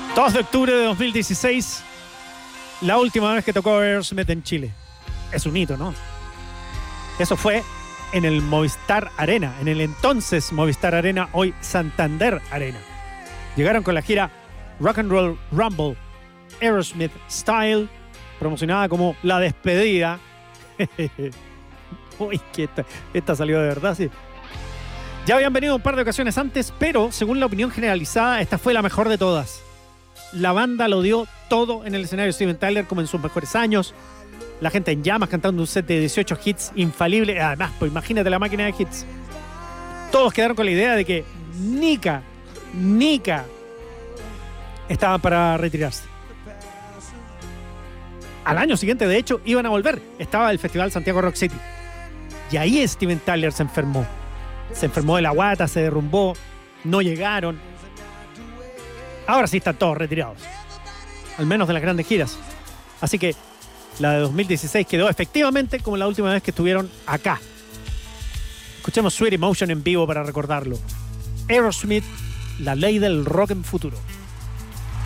2 de octubre de 2016, la última vez que tocó Aerosmith en Chile. Es un hito, ¿no? Eso fue en el Movistar Arena, en el entonces Movistar Arena, hoy Santander Arena. Llegaron con la gira Rock and Roll Rumble, Aerosmith Style, promocionada como la despedida. Uy, que esta salió de verdad, sí. Ya habían venido un par de ocasiones antes, pero según la opinión generalizada, esta fue la mejor de todas. La banda lo dio todo en el escenario. Steven Tyler como en sus mejores años. La gente en llamas cantando un set de 18 hits infalible. Además, pues imagínate la máquina de hits. Todos quedaron con la idea de que Nika estaban para retirarse. Al año siguiente, de hecho, iban a volver. Estaba el Festival Santiago Rock City. Y ahí Steven Tyler se enfermó. Se enfermó de la guata, se derrumbó. No llegaron. Ahora sí están todos retirados. Al menos de las grandes giras. Así que la de 2016 quedó efectivamente como la última vez que estuvieron acá. Escuchemos Sweet Emotion en vivo para recordarlo. Aerosmith, la ley del rock en futuro.